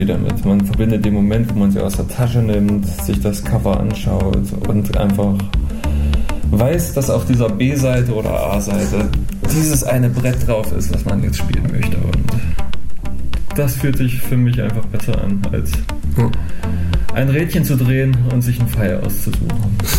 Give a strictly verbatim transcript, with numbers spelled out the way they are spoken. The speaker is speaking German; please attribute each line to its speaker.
Speaker 1: damit. Man verbindet den Moment, wo man sie aus der Tasche nimmt, sich das Cover anschaut und einfach weiß, dass auf dieser B-Seite oder A-Seite dieses eine Brett drauf ist, was man jetzt spielen möchte. Und das fühlt sich für mich einfach besser an, als ein Rädchen zu drehen und sich einen Pfeil auszusuchen.